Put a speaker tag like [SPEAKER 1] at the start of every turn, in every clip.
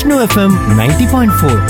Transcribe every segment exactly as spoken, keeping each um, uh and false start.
[SPEAKER 1] Vishnu FM ninety point four.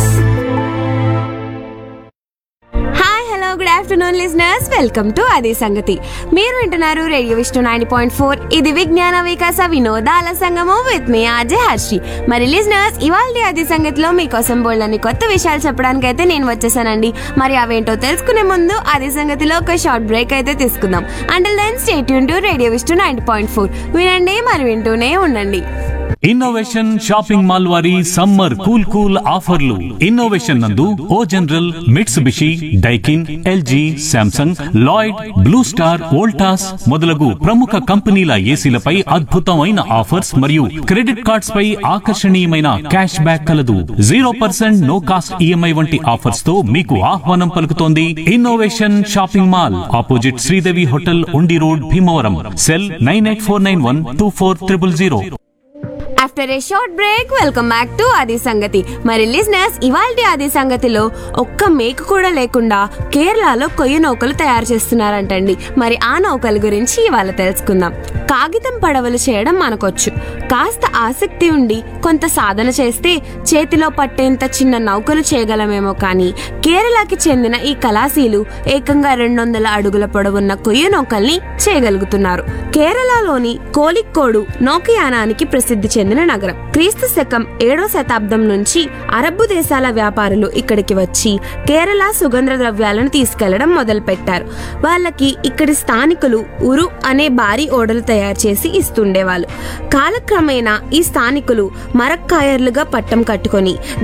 [SPEAKER 2] Good afternoon listeners, welcome to అదే సంగతి. మీరు వింటున్నారు radio Vishnu ninety point four. ఇది విజ్ఞాన వికాస వినోదాల సంగమం విత్ మీ ఆర్జే హర్షి. మరి లిజనర్స్, ఇవాళ అదే సంగతిలో మీకోసం బోల్డన్ని కొత్త విషయాలు చెప్పడానికి అయితే నేను వచ్చేసానండి. మరి అవేంటో తెలుసుకునే ముందు అదే సంగతిలో ఒక షార్ట్ బ్రేక్ అయితే తీసుకుందాం. Until then stay tune to radio Vishnu ninety point four. వినండి, మరి వింటూనే ఉండండి.
[SPEAKER 3] ఇన్నోవేషన్ షాపింగ్ మాల్ వారి సమ్మర్ కూల్ కూల్ ఆఫర్లు. ఇన్నోవేషన్ నందు ఓ general, Mitsubishi, Daikin, LG, Samsung, Lloyd, blue star, Voltas మొదలగు ప్రముఖ కంపెనీల ఏసీలపై అద్భుతమైన ఆఫర్స్ మరియు క్రెడిట్ కార్డ్స్ పై ఆకర్షణీయమైన క్యాష్ బ్యాక్ కలదు. Zero percent no cost EMI వంటి ఆఫర్స్ తో మీకు ఆహ్వానం పలుకుతోంది innovation shopping mall, opposite Sridevi hotel, ఉండి road, Bhimavaram. Cell nine eight four nine one two four triple zero.
[SPEAKER 2] After A short break, welcome back to ఆది సంగతి. మరి లిజనర్స్, ఇవాల్టి ఆది సంగతిలో ఒక్క మేకు కూడా లేకుండా కేరళలో కొయ్య నౌకలు తయారు చేస్తున్నారంటండి. మరి ఆ నౌకల గురించి ఇవాళ తెలుసుకుందాం. కాగితం పడవలు చేయడం మనకొచ్చు, కాస్త ఆసక్తి ఉండి కొంత సాధన చేస్తే చేతిలో పట్టేంత చిన్న నౌకలు చేయగలమేమో. కానీ కేరళకి చెందిన ఈ కళాశీలు ఏకంగా రెండు వందల అడుగుల పొడవున్న కొయ్య నౌకల్ని చేయగలుగుతున్నారు. కేరళలోని కోలిక్కోడు నౌకయానానికి ప్రసిద్ధి చెందిన నగరం. క్రీస్తు శకం ఏడో శతాబ్దం నుంచి అరబ్బు దేశాల వ్యాపారులు ఇక్కడికి వచ్చి కేరళ సుగంధ ద్రవ్యాలను తీసుకెళ్లడం మొదలు పెట్టారు. వాళ్ళకి ఇక్కడి స్థానికులు ఉరు అనే భారీ ఓడలు తయారు చేసి ఇస్తుండేవాళ్ళు. కాలక్రమేణా ఈ స్థానికులు మరక్కాయర్లుగా పట్టం కట్టుకొని